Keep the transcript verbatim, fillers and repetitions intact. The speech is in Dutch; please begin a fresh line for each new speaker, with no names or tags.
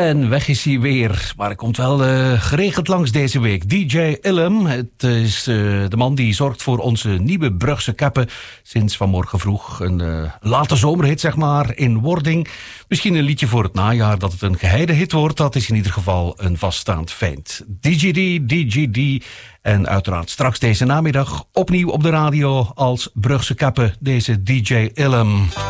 En weg is hij weer. Maar hij komt wel uh, geregeld langs deze week. D J Illum, het is uh, de man die zorgt voor onze nieuwe Brugse Kappen. Sinds vanmorgen vroeg. Een uh, late zomerhit, zeg maar, in wording. Misschien een liedje voor het najaar. Dat het een geheide hit wordt, dat is in ieder geval een vaststaand feit. D J D, D J D. En uiteraard straks deze namiddag opnieuw op de radio als Brugse Kappen, deze D J Illum.